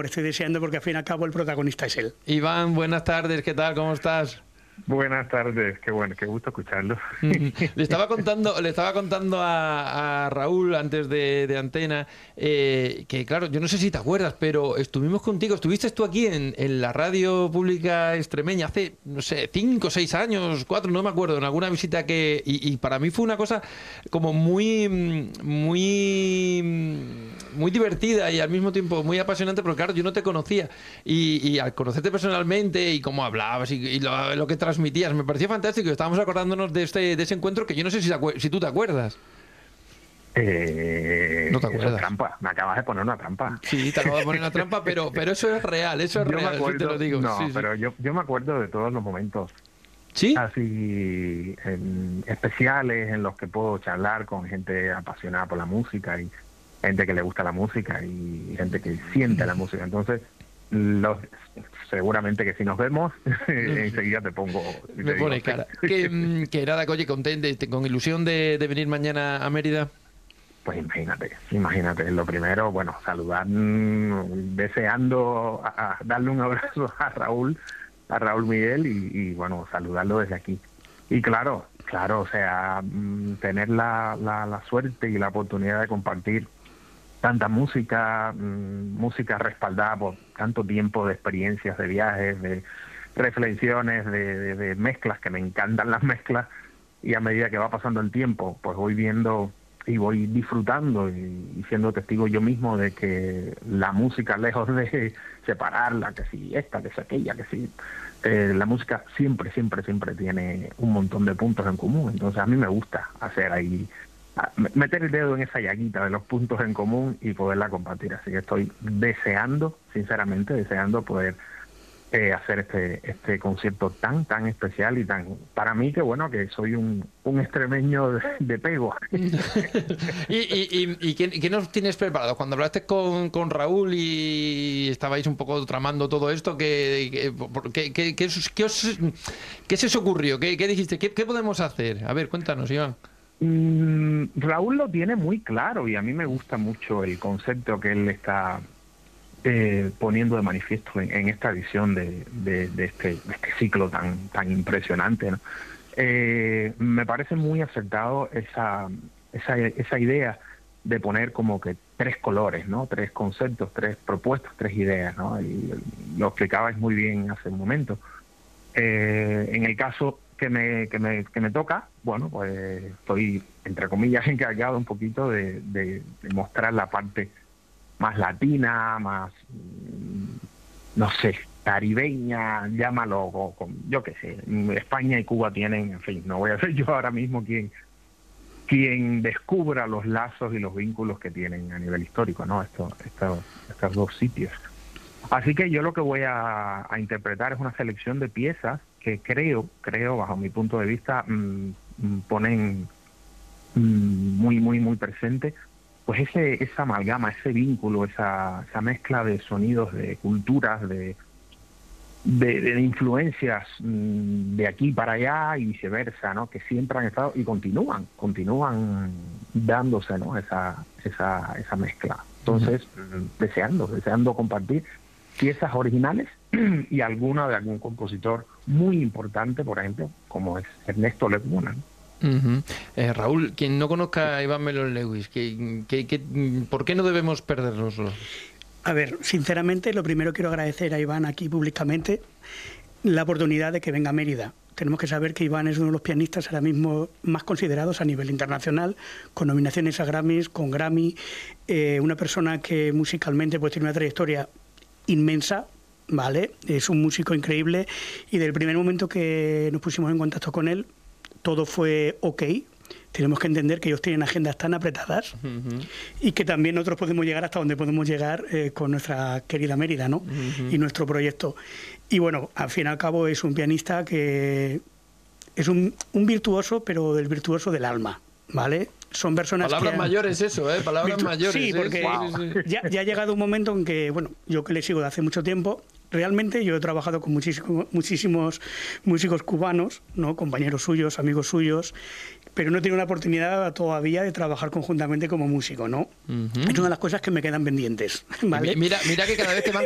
estoy deseando porque al fin y al cabo el protagonista es él. Iván, buenas tardes, ¿qué tal? ¿Cómo estás? Buenas tardes, qué bueno, qué gusto escucharlo. Le estaba contando a Raúl antes de Antena que, claro, yo no sé si te acuerdas, pero estuviste tú aquí en la radio pública extremeña hace, no sé, 5, 6 años, 4, no me acuerdo, en alguna visita y para mí fue una cosa como muy divertida y al mismo tiempo muy apasionante, porque claro, yo no te conocía y al conocerte personalmente y cómo hablabas y lo que transmitías, me pareció fantástico. Estábamos acordándonos de ese encuentro que yo no sé si tú te acuerdas. No te acuerdas. Eso es trampa, me acabas de poner una trampa. Sí, te acabo de poner una trampa, pero eso es real, Yo me acuerdo, sí te lo digo. No, Sí, pero yo me acuerdo de todos los momentos. ¿Sí? Así especiales en los que puedo charlar con gente apasionada por la música y gente que le gusta la música y gente que siente la música. Entonces, seguramente que si nos vemos, enseguida te pongo... Me pone cara. Que nada, oye, contento, con ilusión de venir mañana a Mérida. Pues imagínate, lo primero, bueno, saludar, deseando darle un abrazo a Raúl Miguel y bueno, saludarlo desde aquí. Y claro, o sea, tener la suerte y la oportunidad de compartir tanta música respaldada por tanto tiempo de experiencias, de viajes, de reflexiones, de mezclas, que me encantan las mezclas, y a medida que va pasando el tiempo, pues voy viendo y voy disfrutando y siendo testigo yo mismo de que la música, lejos de separarla, que si esta, que si aquella, que si... la música siempre tiene un montón de puntos en común. Entonces a mí me gusta hacer ahí, meter el dedo en esa llaguita de los puntos en común y poderla compartir. Así que estoy sinceramente deseando poder hacer este concierto tan especial y para mí, que bueno, que soy un extremeño de pego. ¿Y qué nos tienes preparado? Cuando hablaste con Raúl y estabais un poco tramando todo esto, ¿qué se os ocurrió? ¿Qué dijiste? ¿Qué podemos hacer? A ver, cuéntanos, Iván. Raúl lo tiene muy claro y a mí me gusta mucho el concepto que él está poniendo de manifiesto en esta edición de este ciclo tan impresionante, ¿no? Me parece muy acertado esa idea de poner como que 3 colores, ¿no? 3 conceptos, 3 propuestas, 3 ideas, ¿no? Y lo explicabais muy bien hace un momento. En el caso que me toca, bueno, pues estoy, entre comillas, encargado un poquito de mostrar la parte más latina, más, no sé, caribeña, llámalo, yo qué sé. España y Cuba tienen, en fin, no voy a ser yo ahora mismo quien descubra los lazos y los vínculos que tienen a nivel histórico, ¿no? Estos 2 sitios. Así que yo lo que voy a interpretar es una selección de piezas que creo, bajo mi punto de vista, ponen muy presente pues esa amalgama, ese vínculo, esa mezcla de sonidos, de culturas, de influencias de aquí para allá y viceversa, ¿no? Que siempre han estado y continúan dándose, ¿no? esa mezcla. Entonces, deseando compartir piezas originales y alguna de algún compositor muy importante, por ejemplo, como es Ernesto Lecuna, ¿no? Raúl, quien no conozca a Iván Melón Lewis, ¿por qué no debemos perdernoslo? A ver, sinceramente, lo primero quiero agradecer a Iván aquí públicamente la oportunidad de que venga a Mérida. Tenemos que saber que Iván es uno de los pianistas ahora mismo más considerados a nivel internacional, con nominaciones a Grammys, con Grammy, una persona que musicalmente pues tiene una trayectoria inmensa, ¿vale? Es un músico increíble y del primer momento que nos pusimos en contacto con él, todo fue ok. Tenemos que entender que ellos tienen agendas tan apretadas y que también nosotros podemos llegar hasta donde podemos llegar con nuestra querida Mérida, ¿no? Y nuestro proyecto. Y bueno, al fin y al cabo es un pianista que es un virtuoso, pero del virtuoso del alma, ¿vale? Son personas palabras mayores eso, palabras mayores. Sí, porque ya ha llegado un momento en que, bueno, yo que le sigo de hace mucho tiempo, realmente yo he trabajado con muchísimos músicos cubanos, ¿no? Compañeros suyos, amigos suyos, pero no he tenido la oportunidad todavía de trabajar conjuntamente como músico, ¿no? Es una de las cosas que me quedan pendientes, ¿vale? Mira que cada vez te van